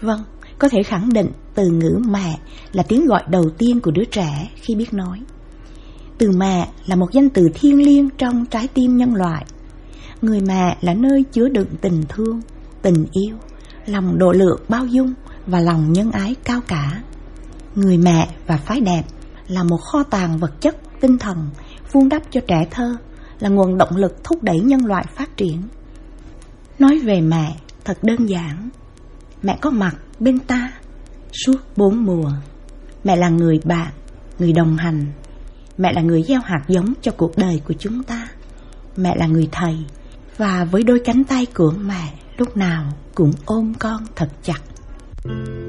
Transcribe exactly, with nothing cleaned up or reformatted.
Vâng, có thể khẳng định từ ngữ mẹ là tiếng gọi đầu tiên của đứa trẻ khi biết nói. Từ mẹ là một danh từ thiêng liêng trong trái tim nhân loại. Người mẹ là nơi chứa đựng tình thương, tình yêu, lòng độ lượng bao dung và lòng nhân ái cao cả. Người mẹ và phái đẹp là một kho tàng vật chất, tinh thần vun đắp cho trẻ thơ, là nguồn động lực thúc đẩy nhân loại phát triển. Nói về mẹ thật đơn giản. Mẹ có mặt bên ta suốt bốn mùa. Mẹ là người bạn, người đồng hành. Mẹ là người gieo hạt giống cho cuộc đời của chúng ta. Mẹ là người thầy, và với đôi cánh tay của mẹ lúc nào cũng ôm con thật chặt.